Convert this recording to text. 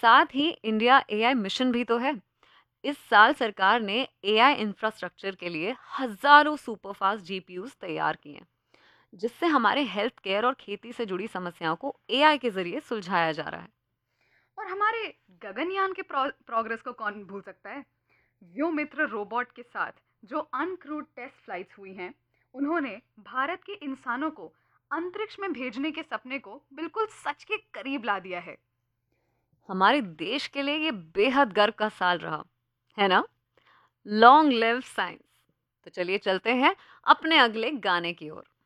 साथ ही India AI mission भी तो है। इस साल सरकार ने एआई इंफ्रास्ट्रक्चर के लिए हजारों सुपरफास्ट जीपीयूज तैयार किए हैं, जिससे हमारे हेल्थ केयर और खेती से जुड़ी समस्याओं को एआई के जरिए सुलझाया जा रहा है। और हमारे गगनयान के प्रोग्रेस को कौन भूल सकता है। व्योमित्र रोबोट के साथ जो अनक्रूड टेस्ट फ्लाइट्स हुई हैं, उन्होंने भारत के इंसानों को अंतरिक्ष में भेजने के सपने को बिल्कुल सच के करीब ला दिया है। हमारे देश के लिए ये बेहद गर्व का साल रहा, है ना? Long live science. तो चलिए चलते हैं अपने अगले गाने की ओर।